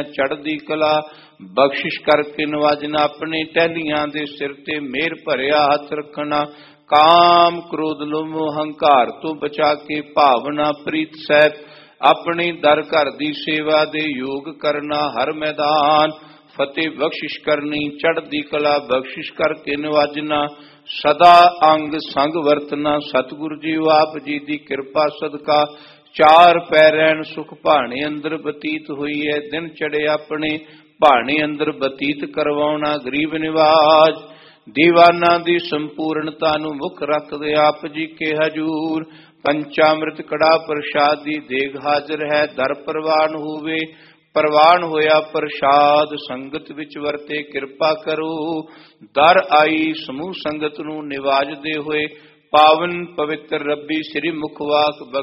ਚੜ੍ਹਦੀ ਕਲਾ ਬਖਸ਼ਿਸ਼ ਕਰਕੇ ਨਵਾਜਣਾ। ਆਪਣੇ ਟਹਿਲੀਆਂ ਦੇ ਸਿਰ ਤੇ ਮਿਹਰ ਭਰਿਆ ਹੱਥ ਰੱਖਣਾ। ਕਾਮ ਕ੍ਰੋਧ ਲੋਭ ਹੰਕਾਰ ਤੋਂ ਬਚਾ ਕੇ ਭਾਵਨਾ ਪ੍ਰੀਤ ਸਹਿਤ ਆਪਣੀ ਦਰ ਘਰ ਦੀ ਸੇਵਾ ਦੇ ਯੋਗ ਕਰਨਾ। ਹਰ ਮੈਦਾਨ ਫਤਿਹ ਬਖਸ਼ਿਸ਼ ਕਰਨੀ। ਚੜ੍ਹਦੀ ਕਲਾ ਬਖਸ਼ਿਸ਼ ਕਰਕੇ ਨਵਾਜਣਾ। ਸਦਾ ਅੰਗ ਸੰਗ ਵਰਤਣਾ। ਸਤਿਗੁਰੂ ਜੀ ਆਪ ਜੀ ਦੀ ਕਿਰਪਾ ਸਦਕਾ ਚਾਰ ਪੈਰੈਣ ਸੁਖ ਭਾਣੇ ਅੰਦਰ ਬਤੀਤ ਹੋਈ ਹੈ। ਦਿਨ ਚੜੇ ਆਪਣੇ ਭਾਣੇ ਅੰਦਰ ਬਤੀਤ ਕਰਵਾਉਣਾ। ਗਰੀਬ ਨਿਵਾਜ ਦੀਵਾਨਾ ਦੀ ਸੰਪੂਰਨਤਾ ਨੂੰ ਮੁੱਖ ਰੱਖਦੇ ਆਪ ਜੀ ਕੇ ਹਜੂਰ ਪੰਚਾਮ੍ਰਿਤ ਕੜਾ ਪ੍ਰਸ਼ਾਦ ਦੀ ਦੇਗ ਹਾਜ਼ਰ ਹੈ। ਦਰ ਪ੍ਰਵਾਨ ਹੋਵੇ ਪ੍ਰਵਾਨ ਹੋਇਆ ਪ੍ਰਸ਼ਾਦ ਸੰਗਤ ਵਿੱਚ ਵਰਤੇ ਕਿਰਪਾ ਕਰੋ। ਦਰ ਆਈ ਸਮੂਹ ਸੰਗਤ ਨੂੰ ਨਿਵਾਜਦੇ ਹੋਏ ਪਾਵਨ ਪਵਿੱਤਰ ਰੱਬੀ ਸ੍ਰੀ ਮੁਖਵਾਕ